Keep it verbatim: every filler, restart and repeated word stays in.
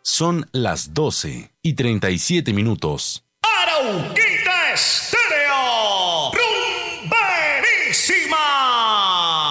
Son las doce y treinta y siete minutos. Arauquita Estéreo.